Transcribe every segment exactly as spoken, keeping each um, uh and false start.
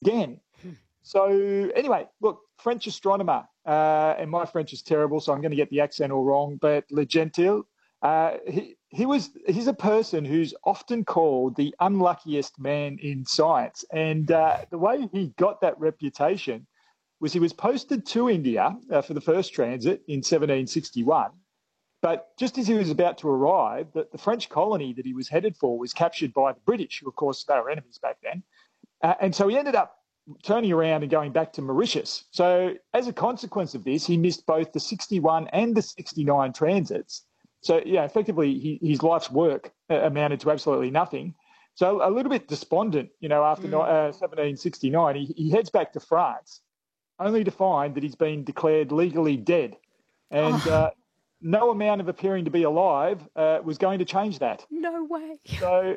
again. So anyway, look, French astronomer, uh, and my French is terrible, so I'm going to get the accent all wrong, but Le Gentil, uh, he, he was, he's a person who's often called the unluckiest man in science. And uh, the way he got that reputation was he was posted to India uh, for the first transit in seventeen sixty-one. But just as he was about to arrive, the, the French colony that he was headed for was captured by the British, who, of course, they were enemies back then. Uh, and so he ended up turning around and going back to Mauritius. So as a consequence of this, he missed both the sixty-one and the sixty-nine transits. So, yeah, effectively, he, his life's work uh, amounted to absolutely nothing. So a little bit despondent, you know, after mm. uh, seventeen sixty-nine, he, he heads back to France, only to find that he's been declared legally dead. And oh. uh, no amount of appearing to be alive uh, was going to change that. No way. So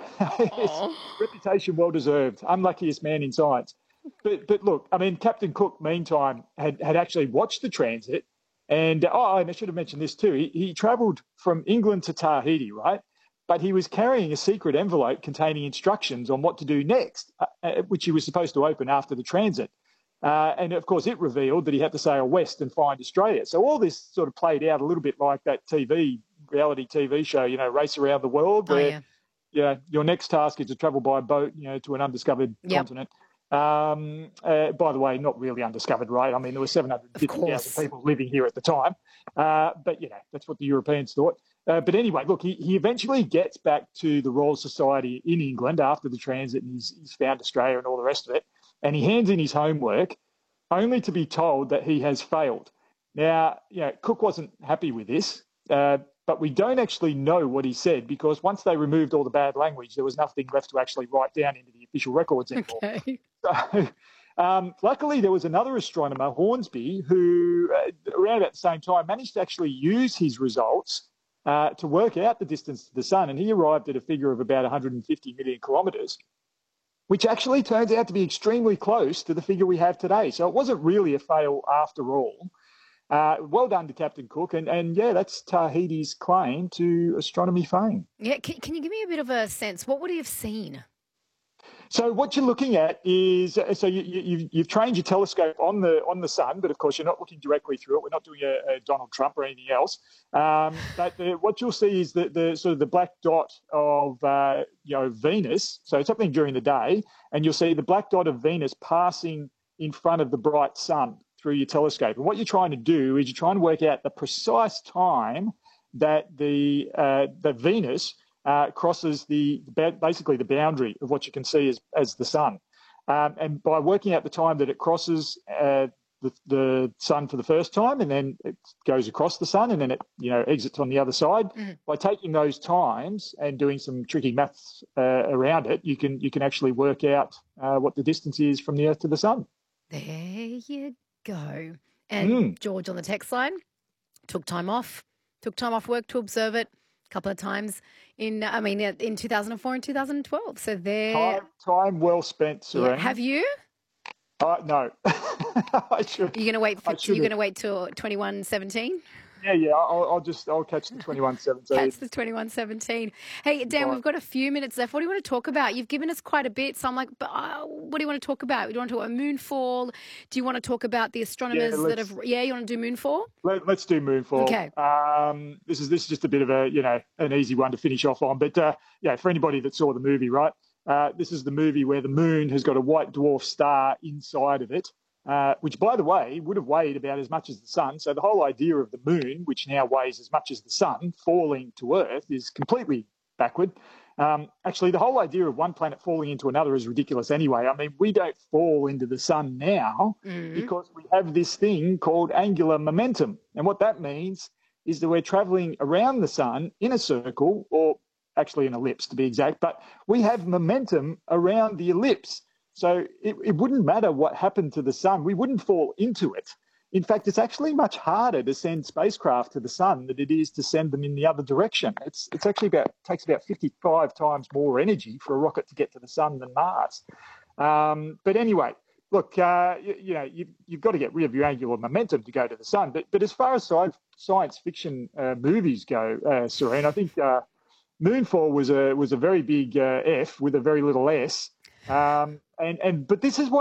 his reputation well-deserved, unluckiest man in science. But but look, I mean, Captain Cook, meantime, had, had actually watched the transit. And, oh, and I should have mentioned this too. He, he travelled from England to Tahiti, right? But he was carrying a secret envelope containing instructions on what to do next, uh, which he was supposed to open after the transit. Uh, and, of course, it revealed that he had to sail west and find Australia. So all this sort of played out a little bit like that T V, reality T V show, you know, Race Around the World, where, oh, yeah. yeah, your next task is to travel by boat, you know, to an undiscovered yep. continent. Um, uh, by the way, not really undiscovered, right? I mean, there were seven hundred fifty thousand people living here at the time. Uh, but, you know, that's what the Europeans thought. Uh, but anyway, look, he, he eventually gets back to the Royal Society in England after the transit, and he's, he's found Australia and all the rest of it. And he hands in his homework only to be told that he has failed. Now, you know, Cook wasn't happy with this, uh, but we don't actually know what he said because once they removed all the bad language, there was nothing left to actually write down into the official records anymore. Okay. So, um, luckily, there was another astronomer, Hornsby, who uh, around about the same time managed to actually use his results uh, to work out the distance to the sun, and he arrived at a figure of about one hundred fifty million kilometres, which actually turns out to be extremely close to the figure we have today. So it wasn't really a fail after all. Uh, well done to Captain Cook. And, and, yeah, that's Tahiti's claim to astronomy fame. Yeah, can, can you give me a bit of a sense? What would he have seen? So what you're looking at is, so you, you, you've, you've trained your telescope on the on the sun, but of course you're not looking directly through it. We're not doing a, a Donald Trump or anything else. Um, but the, what you'll see is the, the sort of the black dot of uh, you know Venus. So it's happening during the day, and you'll see the black dot of Venus passing in front of the bright sun through your telescope. And what you're trying to do is you're trying to work out the precise time that the uh, the Venus Uh, crosses the basically the boundary of what you can see as, as the sun. Um, and by working out the time that it crosses uh, the, the sun for the first time and then it goes across the sun and then it you know exits on the other side, mm. by taking those times and doing some tricky maths uh, around it, you can you can actually work out uh, what the distance is from the Earth to the sun. There you go. And mm. George on the text line took time off, took time off work to observe it. Couple of times in, I mean, in two thousand four and two thousand twelve. So there. Time, time well spent, Serena. Yeah. Have you? Uh, no. I should. You're going to wait. For, you're going to wait till twenty-one seventeen. Yeah, yeah. I'll, I'll just I'll catch the twenty-one seventeen. Catch the twenty-one seventeen. Hey, Dan, right. We've got a few minutes left. What do you want to talk about? You've given us quite a bit, so I'm like, but uh, what do you want to talk about? Do you want to talk about moonfall? Do you want to talk about the astronomers yeah, that have? Yeah, you want to do moonfall? Let, let's do moonfall. Okay. Um, this is this is just a bit of a you know an easy one to finish off on, but uh, yeah, for anybody that saw the movie, right? Uh, this is the movie where the moon has got a white dwarf star inside of it. Uh, which, by the way, would have weighed about as much as the sun. So the whole idea of the moon, which now weighs as much as the sun, falling to Earth is completely backward. Um, actually, the whole idea of one planet falling into another is ridiculous anyway. I mean, we don't fall into the sun now mm. because we have this thing called angular momentum. And what that means is that we're travelling around the sun in a circle, or actually an ellipse to be exact, but we have momentum around the ellipse. So it, it wouldn't matter what happened to the sun. We wouldn't fall into it. In fact, it's actually much harder to send spacecraft to the sun than it is to send them in the other direction. It's it's actually about takes about fifty-five times more energy for a rocket to get to the sun than Mars. Um, but anyway, look, uh, you, you know, you, you've got to get rid of your angular momentum to go to the sun. But but as far as science, science fiction uh, movies go, uh, Serene, I think uh, Moonfall was a was a very big uh, F with a very little S. Um, and, and but this is what